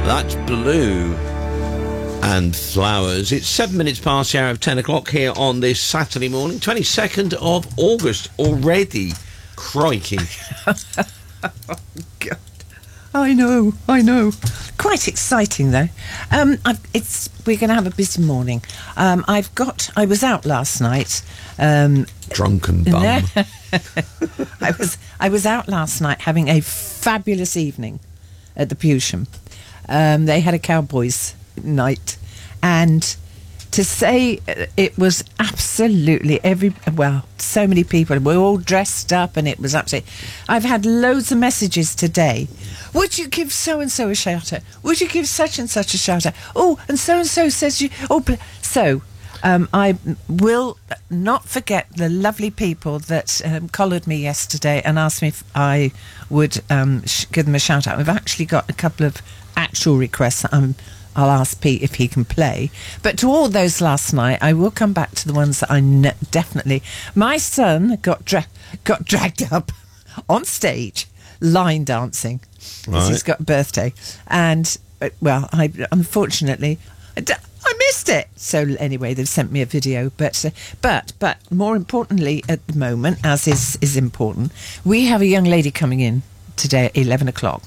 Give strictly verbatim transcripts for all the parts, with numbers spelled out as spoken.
That's Blue and Flowers. It's seven minutes past the hour of ten o'clock here on this Saturday morning, twenty-second of August already. Crikey. Oh, God. I know, I know. Quite exciting, though. Um, I've, it's we're going to have a busy morning. Um, I've got. I was out last night. Um, Drunken bum. I was. I was out last night having a fabulous evening at the Pewsham. Um, they had a Cowboys night, and to say it was absolutely every well, so many people. We were all dressed up, and it was absolutely. I've had loads of messages today. Would you give so and so a shout out? Would you give such and such a shout out? Oh, and so and so says you. Oh, so um, I will not forget the lovely people that um, collared me yesterday and asked me if I would um, sh- give them a shout out. We've actually got a couple of actual requests that I'm. I'll ask Pete if he can play. But to all those last night, I will come back to the ones that I ne- definitely... My son got dra- got dragged up on stage, line dancing, because right. he's got a birthday. And, uh, well, I unfortunately, I, d- I missed it. So anyway, they've sent me a video. But, uh, but, but more importantly at the moment, as is, is important, we have a young lady coming in today at eleven o'clock.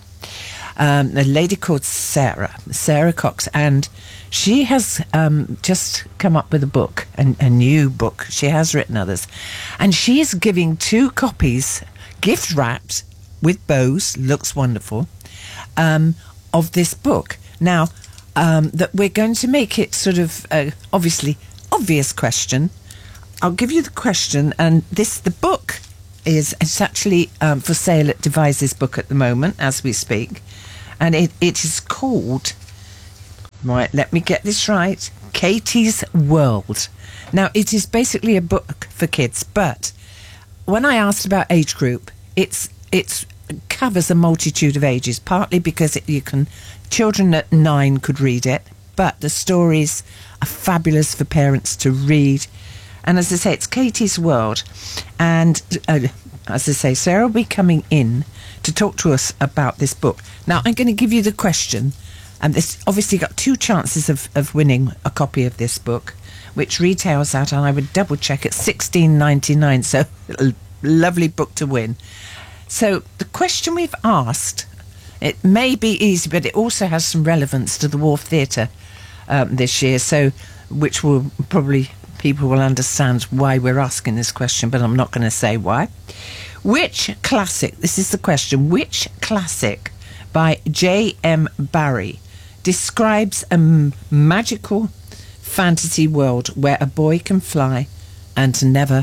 Um, a lady called Sarah, Sarah Cox, and she has um, just come up with a book, a, a new book. She has written others. And she is giving two copies, gift wrapped with bows, looks wonderful, um, of this book. Now, um, that we're going to make it sort of, uh, obviously, obvious question. I'll give you the question, and this, the book is, it's actually um, for sale at Devise's Book at the moment, as we speak. And it, it is called, right, let me get this right, Katie's World. Now, it is basically a book for kids, but when I asked about age group, it's it's covers a multitude of ages, partly because it, you can, children at nine could read it, but the stories are fabulous for parents to read. And as I say, it's Katie's World. And uh, as I say, Sarah will be coming in to talk to us about this book. Now, I'm going to give you the question, and this obviously got two chances of, of winning a copy of this book, which retails at, and I would double check, at sixteen ninety-nine. So, a lovely book to win. So, the question we've asked, it may be easy, but it also has some relevance to the Wharf Theatre um, this year. So, which will probably people will understand why we're asking this question, but I'm not going to say why. Which classic, this is the question, which classic by J M Barrie describes a m- magical fantasy world where a boy can fly and never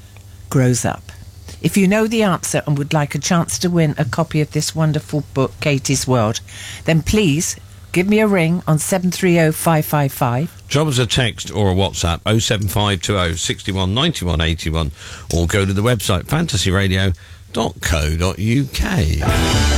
grows up? If you know the answer and would like a chance to win a copy of this wonderful book, Katie's World, then please give me a ring on seven three zero five five five. Drop us a text or a WhatsApp, oh seven five two oh six one nine one eight one, or go to the website fantasy radio dot co dot uk.